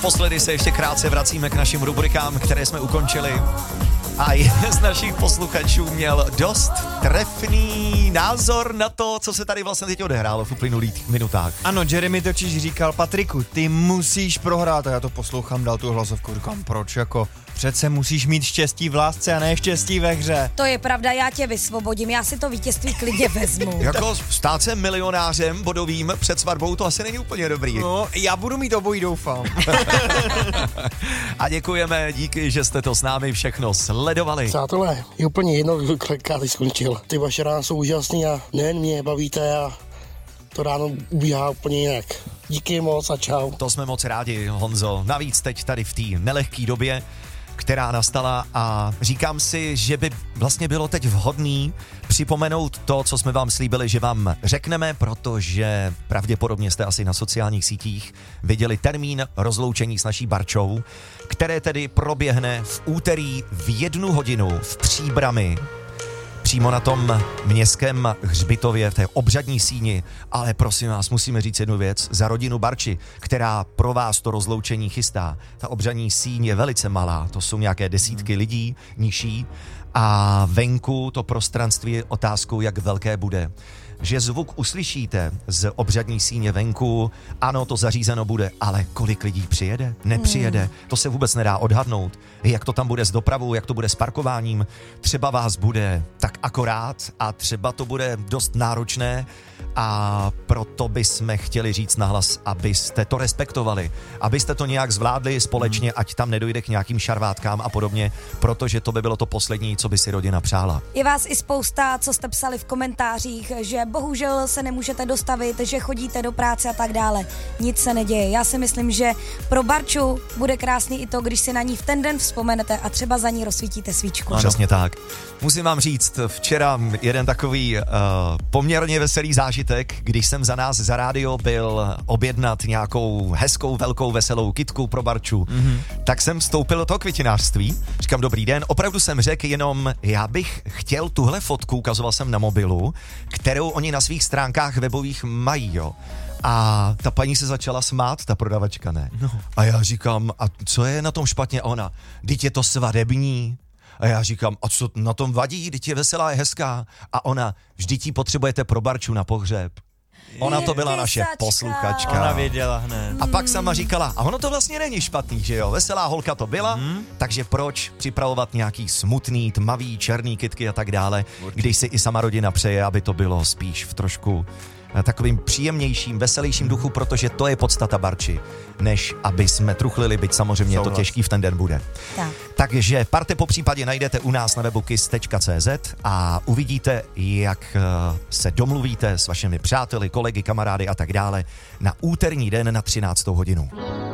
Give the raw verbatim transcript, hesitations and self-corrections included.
Naposledy se ještě krátce vracíme k našim rubrikám, které jsme ukončili. A jeden z našich posluchačů měl dost trefný názor na to, co se tady vlastně teď odehrálo v uplynulých minutách. Ano, Jeremy totiž říkal, Patriku, ty musíš prohrát. A já to poslouchám, dal tu hlasovku, říkám, proč, jako přece musíš mít štěstí v lásce a ne štěstí ve hře. To je pravda, já tě vysvobodím, já si to vítězství klidně vezmu. Jako stát se milionářem bodovým před svatbou, to asi není úplně dobrý. No, já budu mít obojí, doufám. A děkujeme, díky, že jste to s námi všechno sledovali. Přátelé, je úplně jedno, kolikrát teď skončil. Ty vaše rána jsou úžasný a nejen mě bavíte a to ráno ubíhá úplně jinak. Díky moc a čau. To jsme moc rádi, Honzo. Navíc teď tady v té nelehké době, která nastala, a říkám si, že by vlastně bylo teď vhodný připomenout to, co jsme vám slíbili, že vám řekneme, protože pravděpodobně jste asi na sociálních sítích viděli termín rozloučení s naší Barčou, které tedy proběhne v úterý v jednu hodinu v Příbrami, přímo na tom městském hřbitově, v té obřadní síni. Ale prosím vás, musíme říct jednu věc. Za rodinu Barči, která pro vás to rozloučení chystá, ta obřadní síň je velice malá. To jsou nějaké desítky lidí, nižší. A venku to prostranství je otázkou, jak velké bude. Že zvuk uslyšíte z obřadní síně venku, ano, to zařízeno bude, ale kolik lidí přijede? Nepřijede? Hmm. To se vůbec nedá odhadnout. Jak to tam bude s dopravou, jak to bude s parkováním. Třeba vás bude tak akorát a třeba to bude dost náročné, a proto bychom chtěli říct nahlas, abyste to respektovali, abyste to nějak zvládli společně, hmm. ať tam nedojde k nějakým šarvátkám a podobně, protože to by bylo to poslední, co by si rodina přála. Je vás i spousta, co jste psali v komentářích, že bohužel se nemůžete dostavit, že chodíte do práce a tak dále. Nic se neděje. Já si myslím, že pro Barču bude krásný i to, když si na ní v ten den vzpomenete a třeba za ní rozsvítíte svíčku. Přesně tak. Musím vám říct, včera jeden takový uh, poměrně veselý zážitek, když jsem za nás za rádio byl objednat nějakou hezkou, velkou, veselou kitku pro Barču, mm-hmm. tak jsem vstoupil do toho květinářství. Říkám, dobrý den, opravdu jsem řekl jenom, já bych chtěl tuhle fotku, ukazoval jsem na mobilu, kterou oni na svých stránkách webových mají, jo. A ta paní se začala smát, ta prodavačka, ne. No. A já říkám, a co je na tom špatně? A ona, vždyť je to svadební. A já říkám, a co na tom vadí, vždyť je veselá, je hezká. A ona, vždyť ji potřebujete pro Barču na pohřeb. Ona to byla naše posluchačka. Ona věděla hned. A pak sama říkala, a ono to vlastně není špatný, že jo, veselá holka to byla, hmm. takže proč připravovat nějaký smutný, tmavý, černý kytky a tak dále, když si i sama rodina přeje, aby to bylo spíš v trošku takovým příjemnějším, veselějším duchu, protože to je podstata Barči, než aby jsme truchlili, byť samozřejmě Souhlas. To těžký v ten den bude. Tak. Takže parte po případě najdete u nás na webu kiss tečka cé zet a uvidíte, jak se domluvíte s vašimi přáteli, kolegy, kamarády a tak dále na úterní den na třináctou hodinu.